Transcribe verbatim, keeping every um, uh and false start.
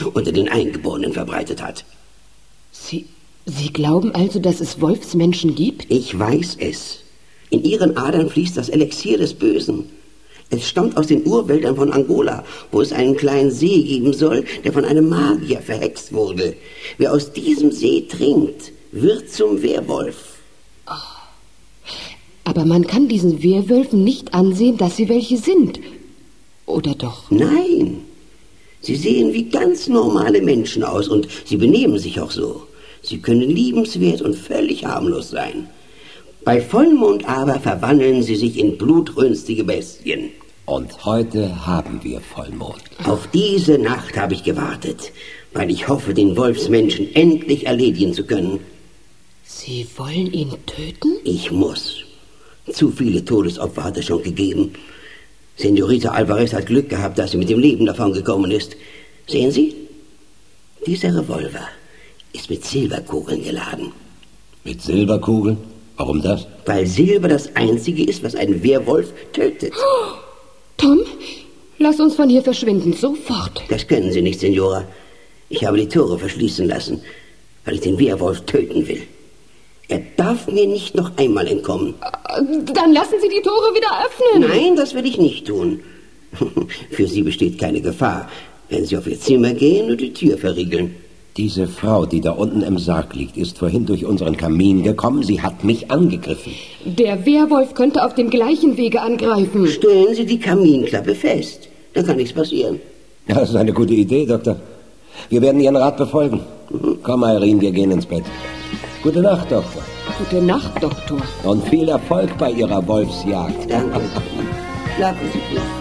unter den Eingeborenen verbreitet hat. Sie, Sie glauben also, dass es Wolfsmenschen gibt? Ich weiß es. In ihren Adern fließt das Elixier des Bösen. Es stammt aus den Urwäldern von Angola, wo es einen kleinen See geben soll, der von einem Magier verhext wurde. Wer aus diesem See trinkt, wird zum Werwolf. Oh. Aber man kann diesen Werwölfen nicht ansehen, dass sie welche sind. Oder doch? Nein. Sie sehen wie ganz normale Menschen aus und sie benehmen sich auch so. Sie können liebenswert und völlig harmlos sein. Bei Vollmond aber verwandeln sie sich in blutrünstige Bestien. Und heute haben wir Vollmond. Auf diese Nacht habe ich gewartet, weil ich hoffe, den Wolfsmenschen endlich erledigen zu können. Sie wollen ihn töten? Ich muss. Zu viele Todesopfer hat es schon gegeben. Senorita Alvarez hat Glück gehabt, dass sie mit dem Leben davon gekommen ist. Sehen Sie? Dieser Revolver ist mit Silberkugeln geladen. Mit Silberkugeln? Warum das? Weil Silber das Einzige ist, was einen Werwolf tötet. Oh, Tom, lass uns von hier verschwinden, sofort. Das können Sie nicht, Senora. Ich habe die Tore verschließen lassen, weil ich den Werwolf töten will. Er darf mir nicht noch einmal entkommen. Dann lassen Sie die Tore wieder öffnen. Nein, das will ich nicht tun. Für Sie besteht keine Gefahr, wenn Sie auf Ihr Zimmer gehen und die Tür verriegeln. Diese Frau, die da unten im Sarg liegt, ist vorhin durch unseren Kamin gekommen. Sie hat mich angegriffen. Der Werwolf könnte auf dem gleichen Wege angreifen. Stellen Sie die Kaminklappe fest. Dann kann nichts passieren. Ja, das ist eine gute Idee, Doktor. Wir werden Ihren Rat befolgen. Mhm. Komm, Irene, wir gehen ins Bett. Gute Nacht, Doktor. Gute Nacht, Doktor. Und viel Erfolg bei Ihrer Wolfsjagd. Danke. Schlafen Sie gut.